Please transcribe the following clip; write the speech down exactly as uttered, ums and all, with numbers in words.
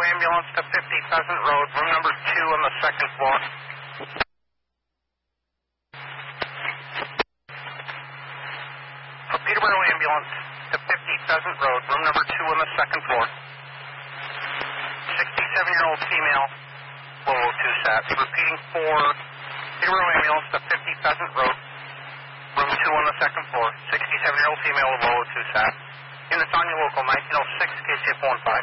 ambulance to fifty Pheasant Road, room number two on the second floor. For Peterborough ambulance to fifty Pheasant Road, room number two on the second floor. sixty-seven-year-old female, low O two sats. Repeating for Peterborough ambulance to fifty Pheasant Road, room two on the second floor. sixty-seven-year-old female, low O two sats. Units on your local nineteen oh six K C F one five.